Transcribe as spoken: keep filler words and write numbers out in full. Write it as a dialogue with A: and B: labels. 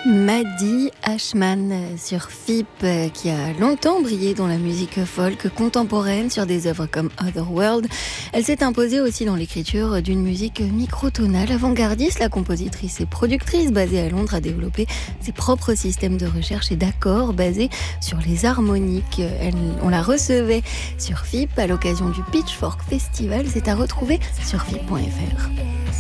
A: Maddie Ashman sur F I P, qui a longtemps brillé dans la musique folk contemporaine sur des œuvres comme Otherworld. Elle s'est imposée aussi dans l'écriture d'une musique microtonale avant-gardiste. La compositrice et productrice basée à Londres a développé ses propres systèmes de recherche et d'accords basés sur les harmoniques. Elle, on la recevait sur F I P à l'occasion du Pitchfork Festival. C'est à retrouver sur F I P point F R.